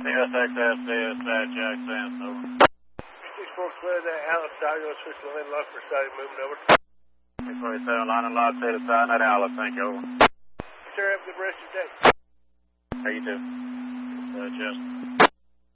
CSXS, Jack Sands, over. 64 clear that Alice Tiger, switch the lane left for side, moving over. 627, line and lot, state aside, that Alice, thank you, over. Sir, have a good rest of your day. How you do? Just.